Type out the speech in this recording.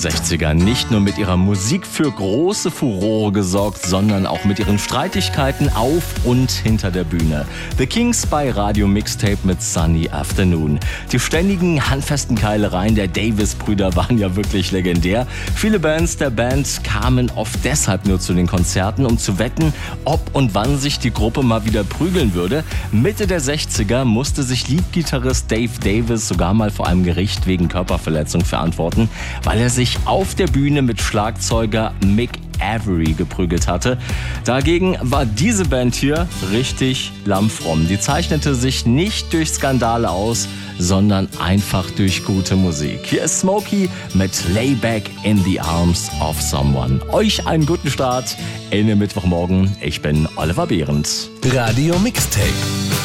60er nicht nur mit ihrer Musik für große Furore gesorgt, sondern auch mit ihren Streitigkeiten auf und hinter der Bühne. The Kings bei Radio Mixtape mit Sunny Afternoon. Die ständigen, handfesten Keilereien der Davis-Brüder waren ja wirklich legendär. Viele Bands der Band kamen oft deshalb nur zu den Konzerten, um zu wetten, ob und wann sich die Gruppe mal wieder prügeln würde. Mitte der 60er musste sich Leadgitarrist Dave Davis sogar mal vor einem Gericht wegen Körperverletzung verantworten, weil er sich auf der Bühne mit Schlagzeuger Mick Avory geprügelt hatte. Dagegen war diese Band hier richtig lammfromm. Die zeichnete sich nicht durch Skandale aus, sondern einfach durch gute Musik. Hier ist Smokey mit Layback in the Arms of Someone. Euch einen guten Start in den Mittwochmorgen. Ich bin Oliver Behrendt. Radio Mixtape.